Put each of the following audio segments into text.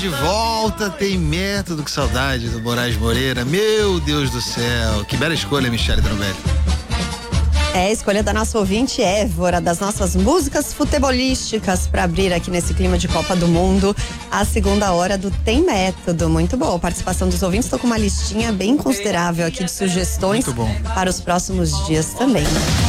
de volta, tem método, que saudade do Moraes Moreira, meu Deus do céu, que bela escolha, Michele Drobelli. É a escolha da nossa ouvinte Évora, das nossas músicas futebolísticas para abrir aqui nesse clima de Copa do Mundo a segunda hora do Tem Método. Muito bom, participação dos ouvintes, estou com uma listinha bem considerável aqui de sugestões para os próximos dias também.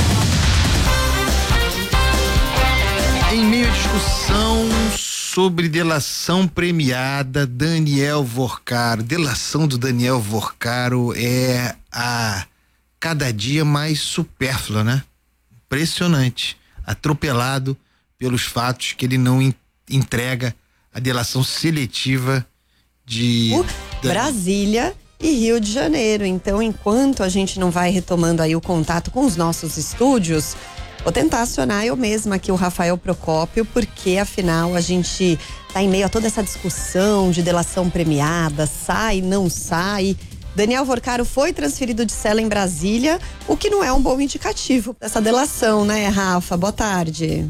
Em meio à discussão sobre delação premiada, Daniel Vorcaro. Delação do Daniel Vorcaro é a cada dia mais supérflua, né? Impressionante. Atropelado pelos fatos que ele não entrega a delação seletiva de Brasília e Rio de Janeiro. Então, enquanto a gente não vai retomando aí o contato com os nossos estúdios, vou tentar acionar eu mesma aqui o Rafael Procópio, porque afinal a gente tá em meio a toda essa discussão de delação premiada, sai, não sai. Daniel Vorcaro foi transferido de cela em Brasília, o que não é um bom indicativo dessa delação, né, Rafa? Boa tarde.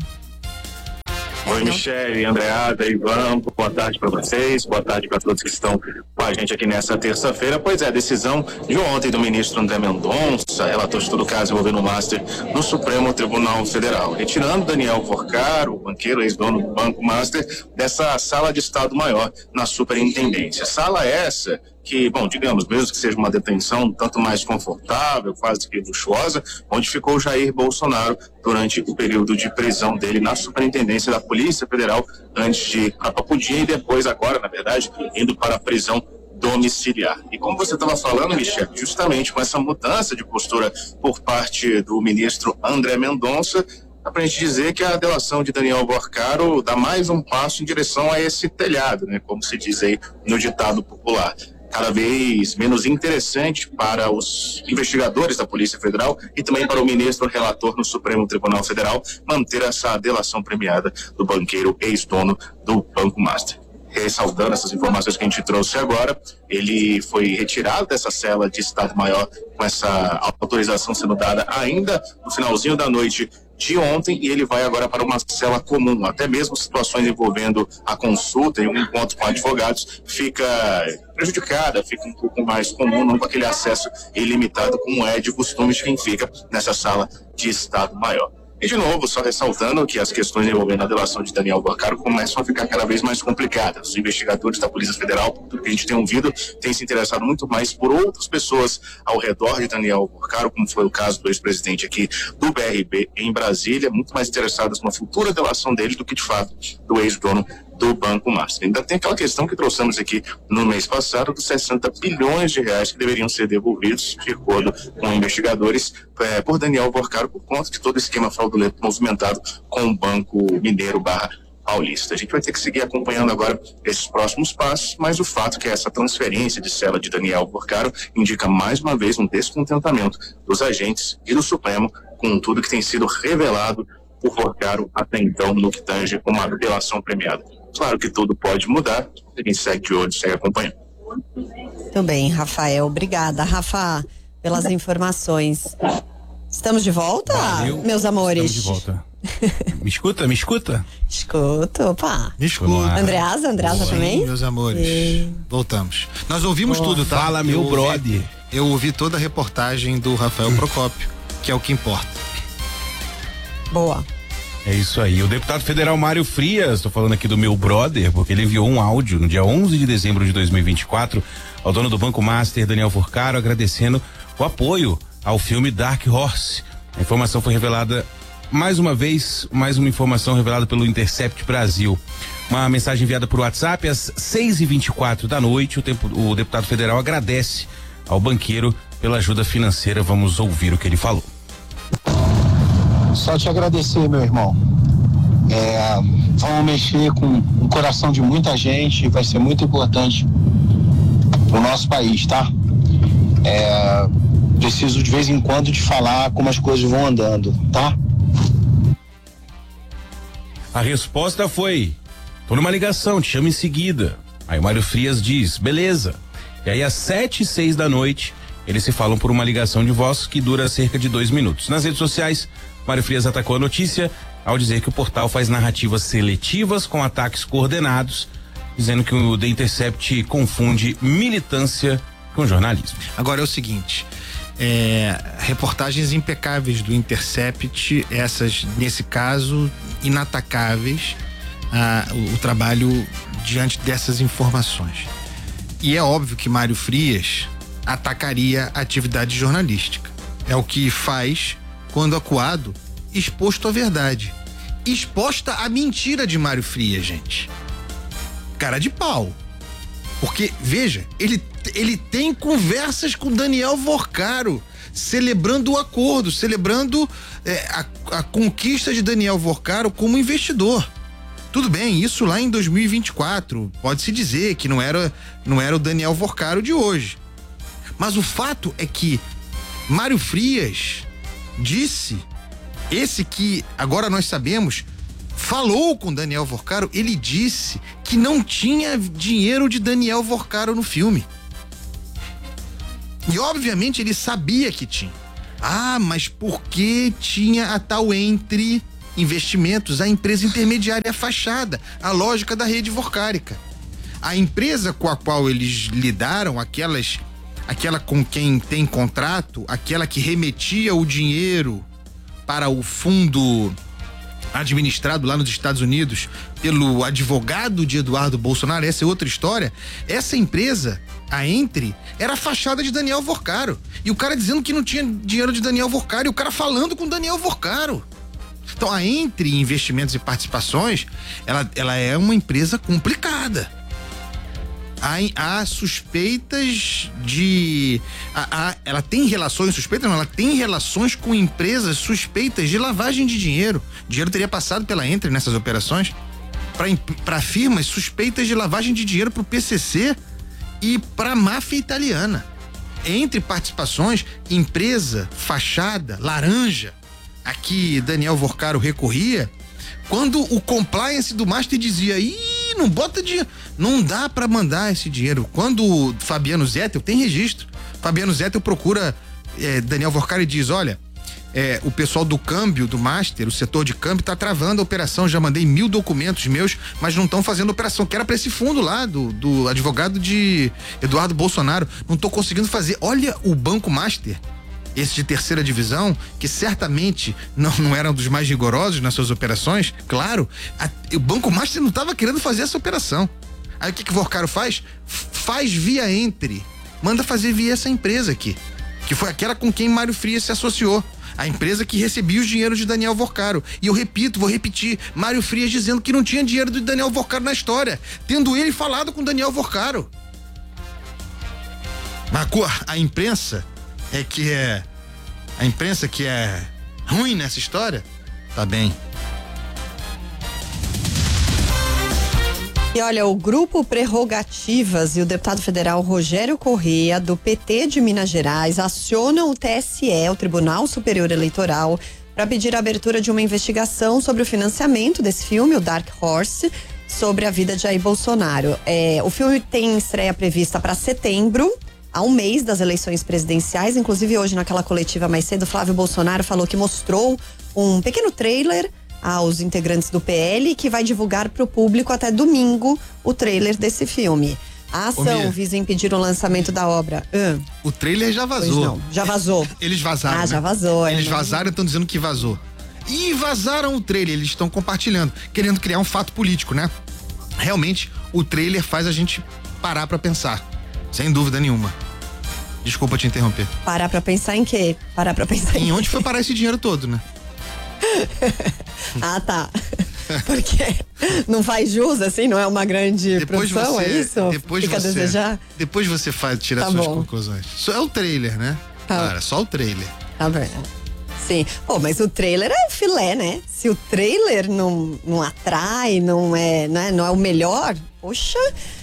Oi, Michele, Andreada, Ivan, boa tarde para vocês, boa tarde para todos que estão com a gente aqui nessa terça-feira. Pois é, a decisão de ontem do ministro André Mendonça, relator de todo o caso envolvendo o Master no Supremo Tribunal Federal, retirando Daniel Vorcaro, banqueiro, ex-dono do Banco Master, dessa sala de Estado-Maior na Superintendência. Sala essa que, bom, digamos, mesmo que seja uma detenção tanto mais confortável, quase que luxuosa, onde ficou Jair Bolsonaro durante o período de prisão dele na Superintendência da Polícia Federal, antes de ir para Papudim e depois, agora, na verdade, indo para a prisão domiciliar. E como você estava falando, Michel, justamente com essa mudança de postura por parte do ministro André Mendonça, dá pra gente dizer que a delação de Daniel Vorcaro dá mais um passo em direção a esse telhado, né? Como se diz aí no ditado popular. Cada vez menos interessante para os investigadores da Polícia Federal e também para o ministro relator no Supremo Tribunal Federal manter essa delação premiada do banqueiro ex-dono do Banco Master. Ressaltando essas informações que a gente trouxe agora, ele foi retirado dessa cela de Estado-Maior com essa autorização sendo dada ainda no finalzinho da noite de ontem, e ele vai agora para uma cela comum. Até mesmo situações envolvendo a consulta e um encontro com advogados fica prejudicada, fica um pouco mais comum, não com aquele acesso ilimitado como é de costume de quem fica nessa sala de Estado-Maior. E, de novo, só ressaltando que as questões envolvendo a delação de Daniel Vorcaro começam a ficar cada vez mais complicadas. Os investigadores da Polícia Federal, por tudo que a gente tem ouvido, têm se interessado muito mais por outras pessoas ao redor de Daniel Vorcaro, como foi o caso do ex-presidente aqui do BRB em Brasília, muito mais interessadas numa futura delação dele do que, de fato, do ex-dono do Banco Master. Ainda tem aquela questão que trouxemos aqui no mês passado dos 60 bilhões de reais que deveriam ser devolvidos, de acordo com investigadores, por Daniel Vorcaro, por conta de todo o esquema fraudulento movimentado com o Banco Mineiro / Paulista. A gente vai ter que seguir acompanhando agora esses próximos passos, mas o fato que essa transferência de cela de Daniel Vorcaro indica mais uma vez um descontentamento dos agentes e do Supremo com tudo que tem sido revelado por Vorcaro até então no que tange uma delação premiada. Claro que tudo pode mudar, a gente segue de olho, segue acompanhando. Muito bem, Rafael. Obrigada, Rafa, pelas informações. Estamos de volta, Valeu. meus amores? Estamos de volta. Me escuta? Me escuta? Escuto, opa. Me escuta. Andreasa também? Meus amores. Voltamos. Nós ouvimos tudo, tá? Fala, meu brother. Eu ouvi toda a reportagem do Rafael Procópio, que é o que importa. Boa. É isso aí. O deputado federal Mário Frias, estou falando aqui do meu brother, porque ele enviou um áudio no dia 11 de dezembro de 2024 ao dono do Banco Master, Daniel Vorcaro, agradecendo o apoio ao filme Dark Horse. A informação foi revelada mais uma vez, mais uma informação revelada pelo Intercept Brasil. Uma mensagem enviada por WhatsApp às 6h24 da noite. O deputado federal agradece ao banqueiro pela ajuda financeira. Vamos ouvir o que ele falou. Só te agradecer, meu irmão. Vamos mexer com o coração de muita gente, vai ser muito importante pro nosso país, tá? Preciso de vez em quando te falar como as coisas vão andando, tá? A resposta foi: tô numa ligação, te chamo em seguida. Aí o Mário Frias diz: beleza. E aí às 7h06 da noite, eles se falam por uma ligação de voz que dura cerca de 2 minutos. Nas redes sociais, Mário Frias atacou a notícia ao dizer que o portal faz narrativas seletivas com ataques coordenados dizendo que o The Intercept confunde militância com jornalismo. Agora é o seguinte, reportagens impecáveis do Intercept, essas, nesse caso, inatacáveis, o trabalho diante dessas informações. E é óbvio que Mário Frias atacaria a atividade jornalística. É o que faz quando acuado, exposto à verdade. Exposta a mentira de Mário Frias, gente. Cara de pau. Porque, veja, ele tem conversas com Daniel Vorcaro, celebrando o acordo, celebrando a conquista de Daniel Vorcaro como investidor. Tudo bem, isso lá em 2024, pode-se dizer que não era o Daniel Vorcaro de hoje. Mas o fato é que Mário Frias disse, esse que agora nós sabemos, falou com Daniel Vorcaro, ele disse que não tinha dinheiro de Daniel Vorcaro no filme. E obviamente ele sabia que tinha. Mas porque tinha a tal Entre Investimentos, a empresa intermediária, a fachada, a lógica da rede vorcárica. A empresa com a qual eles lidaram, aquela com quem tem contrato, aquela que remetia o dinheiro para o fundo administrado lá nos Estados Unidos pelo advogado de Eduardo Bolsonaro, essa é outra história. Essa empresa, a Entre, era a fachada de Daniel Vorcaro. E o cara dizendo que não tinha dinheiro de Daniel Vorcaro, e o cara falando com Daniel Vorcaro. Então, a Entre Investimentos e Participações, ela é uma empresa complicada. Há suspeitas de... ela tem relações suspeitas, não, ela tem relações com empresas suspeitas de lavagem de dinheiro. O dinheiro teria passado pela Entre nessas operações para firmas suspeitas de lavagem de dinheiro para o PCC e para a máfia italiana. Entre Participações, empresa, fachada, laranja, a que Daniel Vorcaro recorria, quando o compliance do Master dizia, não bota dinheiro, não dá pra mandar esse dinheiro. Quando o Fabiano Zettel, tem registro, Fabiano Zettel procura Daniel Vorcaro e diz, olha, o pessoal do câmbio, do Master, o setor de câmbio tá travando a operação, já mandei 1000 documentos meus, mas não estão fazendo operação, que era pra esse fundo lá, do advogado de Eduardo Bolsonaro, não tô conseguindo fazer. Olha o Banco Master, esse de terceira divisão, que certamente não era um dos mais rigorosos nas suas operações, claro, o Banco Master não estava querendo fazer essa operação. Aí o que o Vorcaro faz? Faz via Entre, manda fazer via essa empresa aqui, que foi aquela com quem Mário Frias se associou, a empresa que recebia os dinheiros de Daniel Vorcaro. E eu vou repetir, Mário Frias dizendo que não tinha dinheiro de Daniel Vorcaro na história, tendo ele falado com Daniel Vorcaro. Mas a imprensa a imprensa que é ruim nessa história, tá bem. E olha, o Grupo Prerrogativas e o deputado federal Rogério Correia, do PT de Minas Gerais, acionam o TSE, o Tribunal Superior Eleitoral, para pedir a abertura de uma investigação sobre o financiamento desse filme, o Dark Horse, sobre a vida de Jair Bolsonaro. O filme tem estreia prevista para setembro, há um mês das eleições presidenciais. Inclusive hoje, naquela coletiva mais cedo, Flávio Bolsonaro falou que mostrou um pequeno trailer aos integrantes do PL, que vai divulgar para o público até domingo o trailer desse filme. A ação visa impedir o lançamento da obra. O trailer já vazou. Pois não, já vazou. Eles vazaram, né? Já vazou. Eles vazaram e estão dizendo que vazou. E vazaram o trailer, eles estão compartilhando, querendo criar um fato político, né? Realmente, o trailer faz a gente parar para pensar. Sem dúvida nenhuma. Desculpa te interromper. Parar pra pensar em quê? Parar pra pensar em onde foi parar esse dinheiro todo, né? Tá. Porque não faz jus, assim, não é uma grande produção, é isso? Fica a desejar? Depois você tira suas conclusões. Só é o trailer, né? Cara, só o trailer. Tá bem. Sim. Mas o trailer é o filé, né? Se o trailer não atrai, não é o melhor, poxa,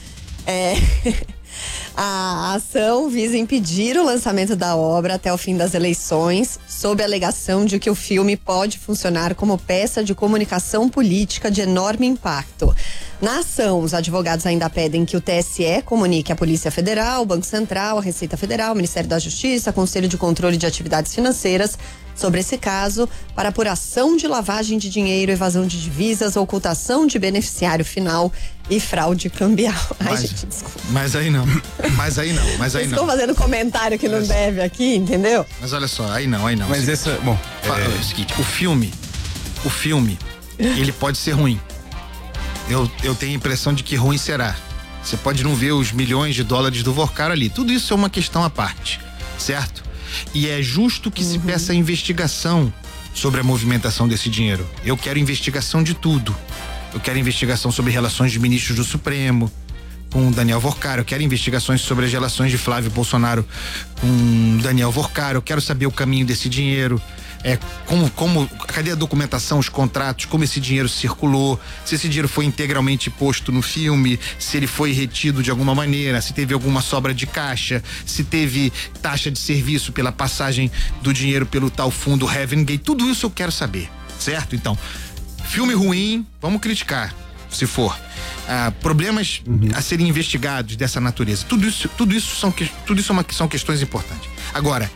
A ação visa impedir o lançamento da obra até o fim das eleições, sob a alegação de que o filme pode funcionar como peça de comunicação política de enorme impacto. Na ação, os advogados ainda pedem que o TSE comunique à Polícia Federal, Banco Central, a Receita Federal, Ministério da Justiça, Conselho de Controle de Atividades Financeiras sobre esse caso para apuração de lavagem de dinheiro, evasão de divisas, ocultação de beneficiário final e fraude cambial. Ai, gente, desculpa. Mas aí não. Vocês estão fazendo comentário que não deve aqui, entendeu? Mas olha só, aí não. Mas essa, bom, É o seguinte, o filme, ele pode ser ruim. Eu tenho a impressão de que ruim será. Você pode não ver os milhões de dólares do Vorkaro ali. Tudo isso é uma questão à parte, certo? E é justo que se peça investigação sobre a movimentação desse dinheiro. Eu quero investigação de tudo. Eu quero investigação sobre relações de ministros do Supremo com Daniel Vorkaro. Eu quero investigações sobre as relações de Flávio Bolsonaro com Daniel Vorkaro. Eu quero saber o caminho desse dinheiro. Cadê a documentação, os contratos, como esse dinheiro circulou, se esse dinheiro foi integralmente posto no filme, se ele foi retido de alguma maneira, se teve alguma sobra de caixa, se teve taxa de serviço pela passagem do dinheiro pelo tal fundo Heaven Gate, tudo isso eu quero saber, certo? Então, filme ruim, vamos criticar, se for. Problemas a serem investigados dessa natureza, tudo isso são questões importantes. Agora,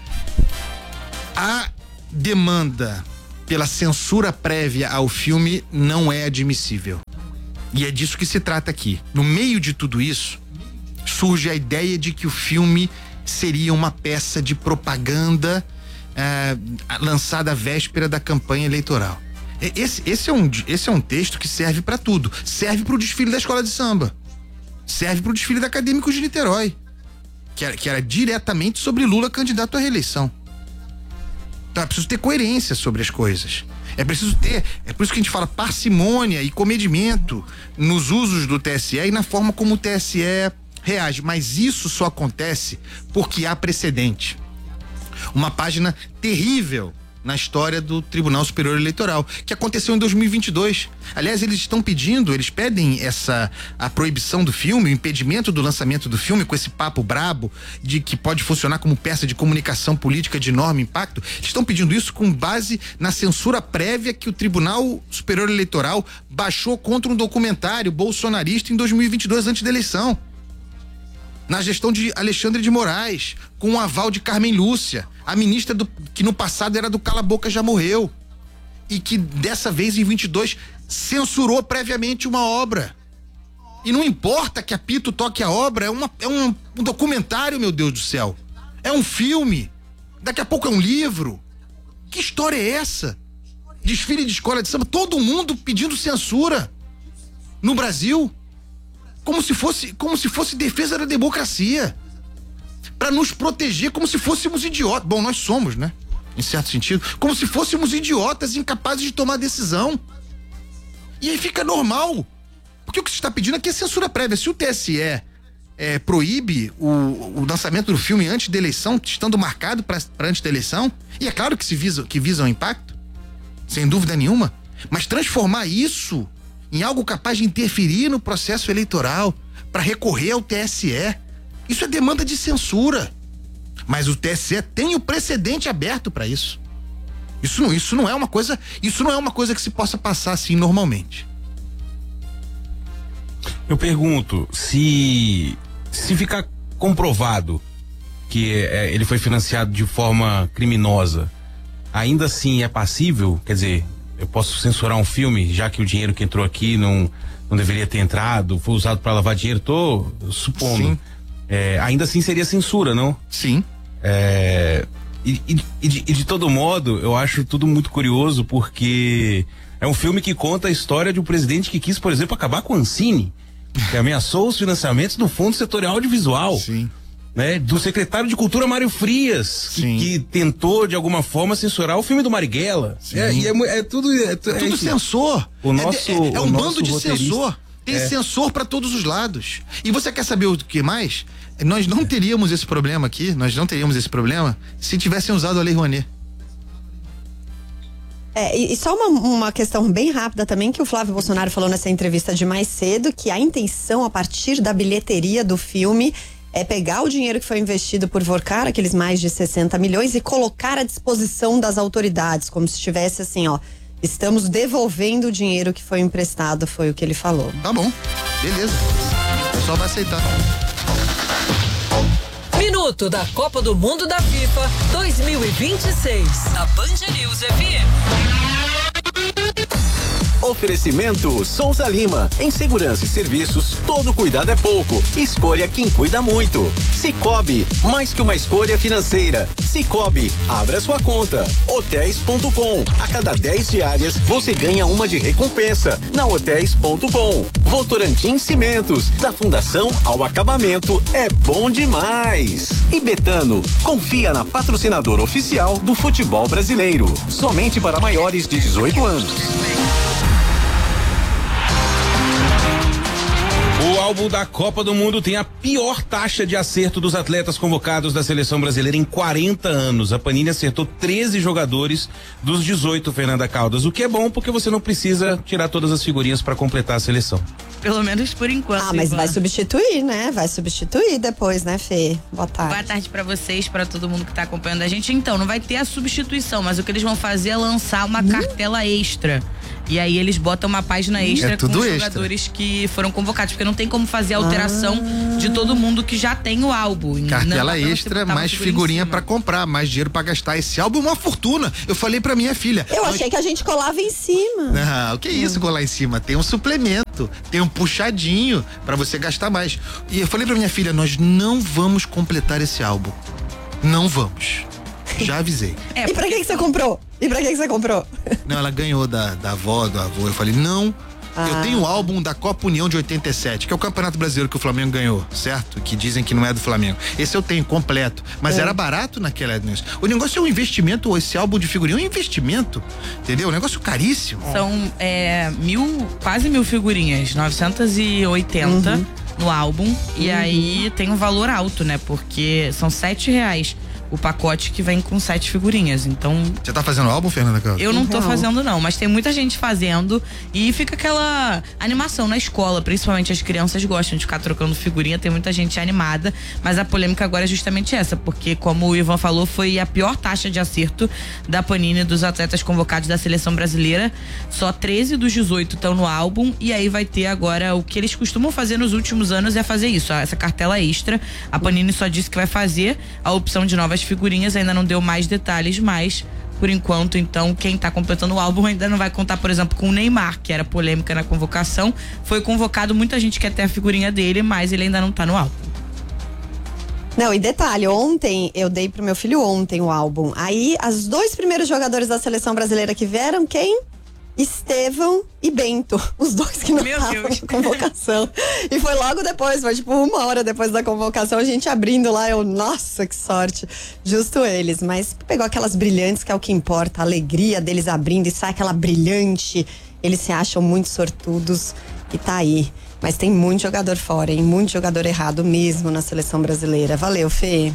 a demanda pela censura prévia ao filme não é admissível. E é disso que se trata aqui. No meio de tudo isso, surge a ideia de que o filme seria uma peça de propaganda lançada à véspera da campanha eleitoral. Esse é um texto que serve para tudo. Serve para o desfile da escola de samba. Serve para o desfile da Acadêmicos de Niterói. Que era diretamente sobre Lula candidato à reeleição. Então é preciso ter coerência sobre as coisas. É por isso que a gente fala parcimônia e comedimento nos usos do TSE e na forma como o TSE reage. Mas isso só acontece porque há precedente. Uma página terrível na história do Tribunal Superior Eleitoral, que aconteceu em 2022. Aliás, eles pedem a proibição do filme, o impedimento do lançamento do filme, com esse papo brabo de que pode funcionar como peça de comunicação política de enorme impacto. Eles estão pedindo isso com base na censura prévia que o Tribunal Superior Eleitoral baixou contra um documentário bolsonarista em 2022, antes da eleição. Na gestão de Alexandre de Moraes, com o aval de Carmen Lúcia, a ministra que no passado era do Cala a Boca Já Morreu, e que dessa vez em 22 censurou previamente uma obra. E não importa que a Pito toque a obra, é um documentário, meu Deus do céu. É um filme. Daqui a pouco é um livro. Que história é essa? Desfile de escola de samba, todo mundo pedindo censura no Brasil. Como se fosse defesa da democracia, para nos proteger, como se fôssemos idiotas. Bom, nós somos, né? Em certo sentido, como se fôssemos idiotas incapazes de tomar decisão. E aí fica normal, porque o que se está pedindo aqui é censura prévia. Se o TSE proíbe o lançamento do filme antes da eleição, estando marcado para antes da eleição, e é claro que visa o impacto, sem dúvida nenhuma, mas transformar isso em algo capaz de interferir no processo eleitoral para recorrer ao TSE, isso é demanda de censura. Mas o TSE tem o precedente aberto para isso. Isso não é uma coisa que se possa passar assim normalmente. Eu pergunto, se ficar comprovado que ele foi financiado de forma criminosa, ainda assim é passível? Quer dizer, eu posso censurar um filme, já que o dinheiro que entrou aqui não deveria ter entrado, foi usado para lavar dinheiro, tô supondo. Sim. Ainda assim seria censura, não? Sim. E de todo modo, eu acho tudo muito curioso, porque é um filme que conta a história de um presidente que quis, por exemplo, acabar com a Ancine, que ameaçou os financiamentos do Fundo Setorial Audiovisual. Sim. Né, do secretário de Cultura Mário Frias, que tentou de alguma forma censurar o filme do Marighella. É tudo censor. É um bando de censor. Tem censor para todos os lados. E você quer saber o que mais? Nós não teríamos esse problema aqui, se tivessem usado a Lei Rouanet. E só uma questão bem rápida também, que o Flávio Bolsonaro falou nessa entrevista de mais cedo, que a intenção a partir da bilheteria do filme é pegar o dinheiro que foi investido por Vorkaro, aqueles mais de 60 milhões, e colocar à disposição das autoridades, como se estivesse assim, ó, estamos devolvendo o dinheiro que foi emprestado, foi o que ele falou. Tá bom, beleza. O pessoal vai aceitar. minuto da Copa do Mundo da FIFA 2026. Na Band News FM. Oferecimento Souza Lima. Em segurança e serviços, todo cuidado é pouco. Escolha quem cuida muito. Sicoob, mais que uma escolha financeira. Sicoob, abra sua conta. Hotéis.com. A cada 10 diárias, você ganha uma de recompensa. Na Hotéis.com. Votorantim Cimentos. Da fundação ao acabamento, é bom demais. E Betano, confia na patrocinadora oficial do futebol brasileiro. Somente para maiores de 18 anos. O álbum da Copa do Mundo tem a pior taxa de acerto dos atletas convocados da seleção brasileira em 40 anos. A Panini acertou 13 jogadores dos 18, Fernanda Caldas. O que é bom porque você não precisa tirar todas as figurinhas para completar a seleção. Pelo menos por enquanto. Ah, mas Ivan. vai substituir, né? Vai substituir depois, né, Fê? Boa tarde. Boa tarde pra vocês, pra todo mundo que tá acompanhando a gente. Então, não vai ter a substituição, mas o que eles vão fazer é lançar uma cartela extra. E aí eles botam uma página extra com os jogadores que foram convocados, porque não tem como fazer a alteração de todo mundo que já tem o álbum. Cartela extra, mais figurinha pra comprar, mais dinheiro pra gastar. Esse álbum é uma fortuna. Eu falei pra minha filha. Eu achei que a gente colava em cima. Não, o que é isso colar em cima? Tem um suplemento, tem um puxadinho pra você gastar mais. E eu falei pra minha filha, nós não vamos completar esse álbum. Não vamos. Já avisei. E pra que você comprou? Não, ela ganhou da avó, do avô. Eu falei, não. Eu tenho o álbum da Copa União de 87, que é o Campeonato Brasileiro que o Flamengo ganhou, certo? Que dizem que não é do Flamengo. Esse eu tenho completo, mas era barato naquela época. O negócio é um investimento, esse álbum de figurinha é um investimento, entendeu? Um negócio caríssimo. São quase 1.000 figurinhas, 980 no álbum. E aí tem um valor alto, né? Porque são R$7 o pacote que vem com 7 figurinhas, então... Você tá fazendo álbum, Fernanda Caldas? Eu não tô fazendo não, mas tem muita gente fazendo e fica aquela animação na escola, principalmente as crianças gostam de ficar trocando figurinha, tem muita gente animada, mas a polêmica agora é justamente essa, porque como o Ivan falou, foi a pior taxa de acerto da Panini dos atletas convocados da seleção brasileira, só 13 dos 18 estão no álbum, e aí vai ter agora, o que eles costumam fazer nos últimos anos é fazer isso, essa cartela extra, a Panini só disse que vai fazer a opção de novas figurinhas, ainda não deu mais detalhes, mas por enquanto, então, quem tá completando o álbum ainda não vai contar, por exemplo, com o Neymar, que era polêmica na convocação, foi convocado, muita gente quer ter a figurinha dele, mas ele ainda não tá no álbum. Não, e detalhe, ontem, eu dei pro meu filho o álbum, aí os 2 primeiros jogadores da seleção brasileira que vieram, quem? Estevão e Bento, os 2 que não estavam na convocação. E foi logo depois, foi tipo 1 hora depois da convocação, a gente abrindo lá, nossa, que sorte, justo eles. Mas pegou aquelas brilhantes, que é o que importa, a alegria deles abrindo e sai aquela brilhante, eles se acham muito sortudos e tá aí. Mas tem muito jogador fora, hein? Muito jogador errado mesmo na seleção brasileira. Valeu, Fê.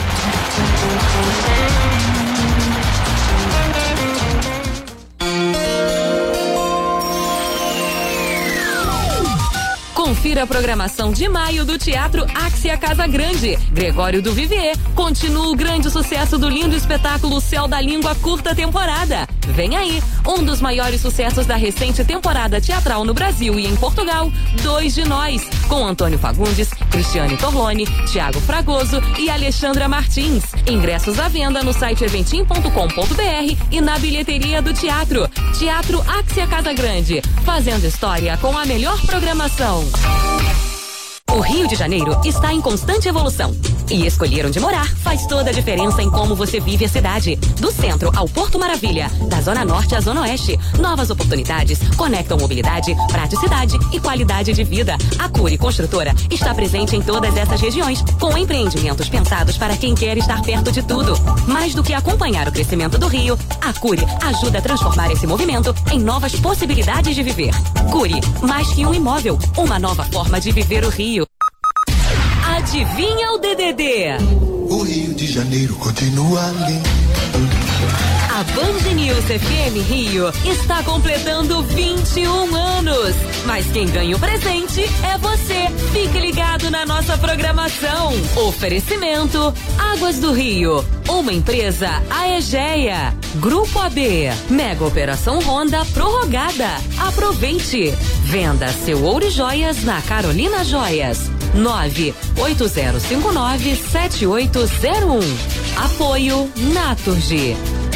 Confira a programação de maio do Teatro Axia Casa Grande. Gregório do Vivier continua o grande sucesso do lindo espetáculo Céu da Língua curta temporada. Vem aí, um dos maiores sucessos da recente temporada teatral no Brasil e em Portugal, 2 de Nós, com Antônio Fagundes, Cristiane Torlone, Thiago Fragoso e Alexandra Martins. Ingressos à venda no site eventim.com.br e na bilheteria do teatro. Teatro Axia Casa Grande, fazendo história com a melhor programação. O Rio de Janeiro está em constante evolução. E escolher onde morar faz toda a diferença em como você vive a cidade. Do centro ao Porto Maravilha, da Zona Norte à Zona Oeste. Novas oportunidades conectam mobilidade, praticidade e qualidade de vida. A Cury Construtora está presente em todas essas regiões, com empreendimentos pensados para quem quer estar perto de tudo. Mais do que acompanhar o crescimento do Rio, a Cury ajuda a transformar esse movimento em novas possibilidades de viver. Cury, mais que um imóvel, uma nova forma de viver o Rio. Adivinha o DDD? O Rio de Janeiro continua lindo. A Band News FM Rio está completando 21 anos. Mas quem ganha o presente é você. Fique ligado na nossa programação. Oferecimento Águas do Rio. Uma empresa Aegea. Grupo AB. Mega Operação Honda prorrogada. Aproveite. Venda seu ouro e joias na Carolina Joias. 980597801. Apoio Naturgy.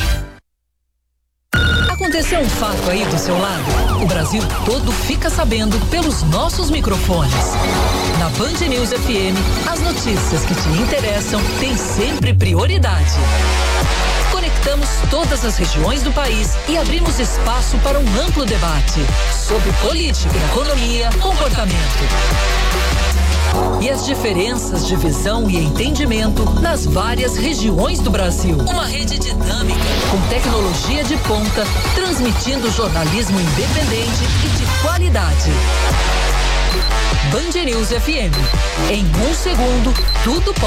Aconteceu um fato aí do seu lado? O Brasil todo fica sabendo pelos nossos microfones. Na Band News FM, as notícias que te interessam têm sempre prioridade. Conectamos todas as regiões do país e abrimos espaço para um amplo debate sobre política, economia, comportamento. E as diferenças de visão e entendimento nas várias regiões do Brasil. Uma rede dinâmica, com tecnologia de ponta, transmitindo jornalismo independente e de qualidade. Band News FM. Em um segundo, tudo pode